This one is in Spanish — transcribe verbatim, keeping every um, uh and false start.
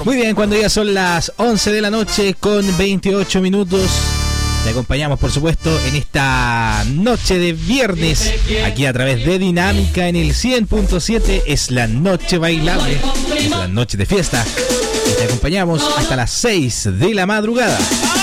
Muy bien, cuando ya son las once de la noche con veintiocho minutos, te acompañamos por supuesto en esta noche de viernes, aquí a través de Dinámica en el cien punto siete. Es la noche bailable, es la noche de fiesta, y te acompañamos hasta las seis de la madrugada.